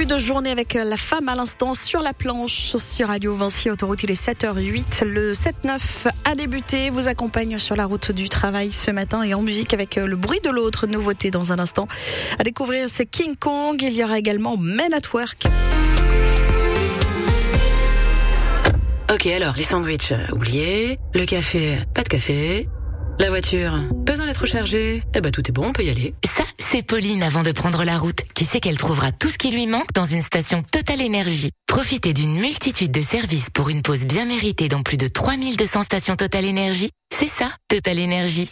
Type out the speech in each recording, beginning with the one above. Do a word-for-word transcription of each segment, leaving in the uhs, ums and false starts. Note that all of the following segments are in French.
début de journée avec la femme à l'instant sur la planche sur Radio Vinci Autoroute. Il est sept heures huit. Le sept neuf a débuté. Vous accompagne sur la route du travail ce matin et en musique avec le bruit de l'autre. Nouveauté dans un instant. À découvrir, c'est King Kong. Il y aura également Men at Work. Ok, alors, les sandwichs, euh, oubliés. Le café, pas de café. La voiture, besoin d'être rechargée. Eh ben, tout est bon, on peut y aller. Ça, c'est Pauline avant de prendre la route, qui sait qu'elle trouvera tout ce qui lui manque dans une station Total Énergie. Profitez d'une multitude de services pour une pause bien méritée dans plus de trois mille deux cents stations Total Énergie. C'est ça, Total Énergie.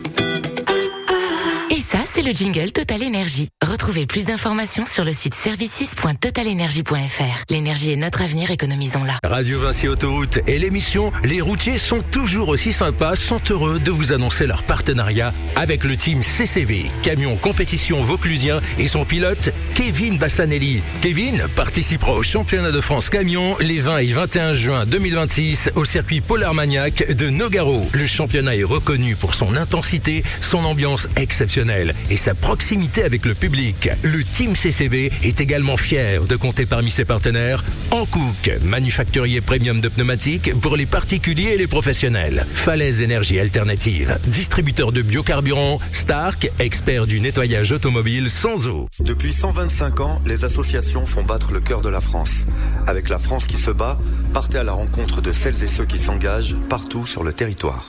Et ça, c'est le jingle Total Énergie. Retrouvez plus d'informations sur le site services point total énergie point f r. L'énergie est notre avenir, économisons-la. Radio Vinci Autoroute et l'émission Les routiers sont toujours aussi sympas sont heureux de vous annoncer leur partenariat avec le team C C V, camion compétition vauclusien et son pilote Kevin Bassanelli. Kevin participera au championnat de France camion les vingt et vingt et un juin deux mille vingt-six au circuit Polar Armagnac de Nogaro. Le championnat est reconnu pour son intensité, son ambiance exceptionnelle et sa proximité avec le public. Le team C C V est également fier de compter parmi ses partenaires Hankook, manufacturier premium de pneumatiques pour les particuliers et les professionnels. Falaise Énergie Alternative, distributeur de biocarburant. Stark, expert du nettoyage automobile sans eau. Depuis cent vingt-cinq ans, les associations font battre le cœur de la France. Avec la France qui se bat, partez à la rencontre de celles et ceux qui s'engagent partout sur le territoire.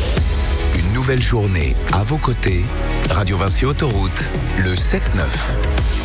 Une nouvelle journée à vos côtés. Radio Vinci Autoroute, le sept neuf.